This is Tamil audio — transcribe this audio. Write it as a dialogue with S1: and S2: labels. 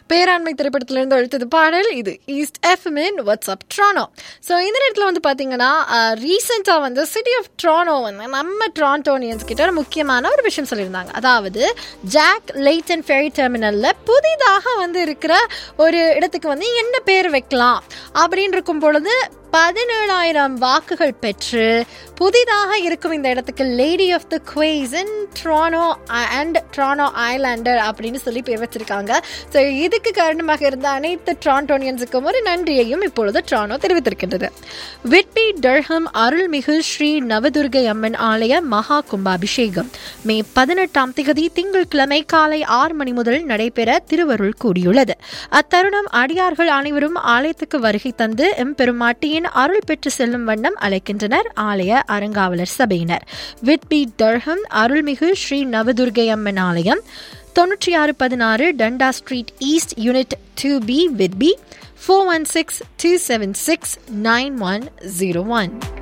S1: பேராண்மை திரைப்படத்திலிருந்து அழுத்தது பாடல். இது ஈஸ்ட் எஃப்எம்மின் வாட்ஸ்அப் ட்ரானோ. ஸோ இந்த நேரத்தில் வந்து பார்த்தீங்கன்னா ரீசெண்டாக வந்து சிட்டி ஆஃப் ட்ரானோ வந்து நம்ம ட்ரான்டோனியன்ஸ் கிட்ட ஒரு முக்கியமான ஒரு விஷயம் சொல்லியிருந்தாங்க. அதாவது ஜாக் லேட்டன் ஃபெரி டெர்மினலில் புதிதாக வந்து இருக்கிற ஒரு இடத்துக்கு வந்து என்ன பேர் வைக்கலாம் அப்படின்னு இருக்கும் பொழுது 17,000 வாக்குகள் பெற்று புதிதாக இருக்கும் இந்த இடத்துக்கு lady of the quiz in ட்ரானோ and ட்ரானோ Islander அப்படின்னு சொல்லி பேர் வச்சிருக்காங்க. ஸோ இதுக்கு காரணமாக இருந்த அனைத்து ட்ரான்டோனியன்ஸுக்கும் ஒரு நன்றியையும் இப்பொழுது ட்ரானோ தெரிவித்திருக்கின்றது. விட்பி டர்ஹம் அருள்மிகு ஸ்ரீ நவதுர்கை அம்மன் ஆலய மகா கும்பாபிஷேகம் மே 18 திங்கட்கிழமை காலை 6 மணி முதல் நடைபெற திருவருள் கூடியுள்ளது. அத்தருணம் அடியார்கள் அனைவரும் ஆலயத்துக்கு வருகை தந்து எம்பெருமாட்டியின் அருள் பெற்று செல்லும் வண்ணம் அழைக்கின்றனர் ஆலய அறங்காவலர் சபையினர். விட்பி டர்ஹம் அருள்மிகு ஸ்ரீ நவதுர்கை அம்மன் ஆலயம் 9616 டண்டா street east unit 2B Whitby 4162769101.